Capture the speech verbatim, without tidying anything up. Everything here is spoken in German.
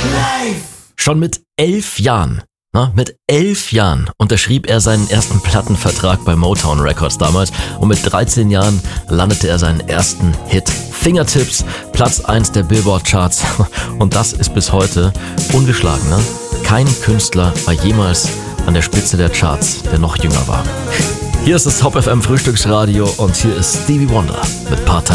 Schon mit elf Jahren, na, mit elf Jahren unterschrieb er seinen ersten Plattenvertrag bei Motown Records damals und mit dreizehn Jahren landete er seinen ersten Hit. Fingertips, Platz eins der Billboard-Charts und das ist bis heute ungeschlagen. Ne? Kein Künstler war jemals an der Spitze der Charts, der noch jünger war. Hier ist das Top F M Frühstücksradio und hier ist Stevie Wonder mit Part-Time.